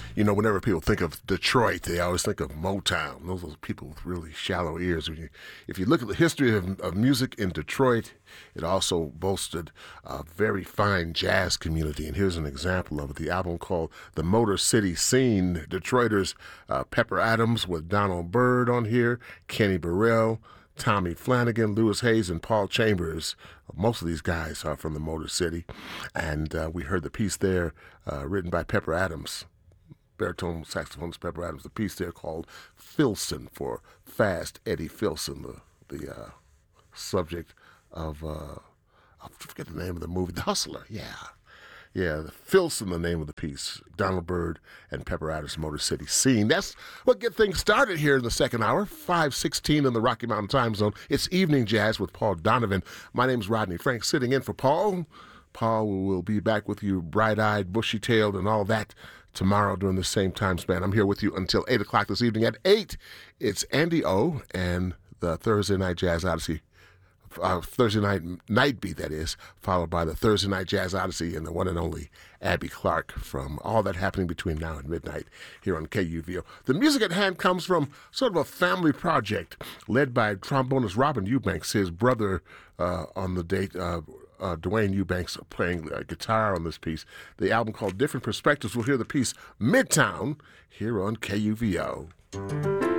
Whenever people think of Detroit, they always think of Motown. Those are people with really shallow ears. If you look at the history of music in Detroit, it also boasted a very fine jazz community. And here's an example of it. The album called The Motor City Scene. Detroiters, Pepper Adams with Donald Byrd on here, Kenny Burrell, Tommy Flanagan, Lewis Hayes, and Paul Chambers. Most of these guys are from the Motor City. And we heard the piece there written by Pepper Adams, baritone saxophonist Pepper Adams, the piece there called Filson for Fast Eddie Filson, the subject of, I forget the name of the movie, The Hustler, Yeah, Filson, the name of the piece. Donald Byrd and Pepper Adams' Motor City Scene. That's what get things started here in the second hour, 5:16 in the Rocky Mountain time zone. It's Evening Jazz with Paul Donovan. My name's Rodney Frank, sitting in for Paul. Paul will be back with you bright-eyed, bushy-tailed, and all that tomorrow during the same time span. I'm here with you until 8 o'clock this evening. At 8, it's Andy O. and the Thursday Night Jazz Odyssey. Thursday night beat, that is, followed by the Thursday Night Jazz Odyssey and the one and only Abby Clark from all that happening between now and midnight here on KUVO. The music at hand comes from sort of a family project led by trombonist Robin Eubanks, his brother on the date, Dwayne Eubanks, playing guitar on this piece. The album called Different Perspectives. We'll hear the piece Midtown here on KUVO.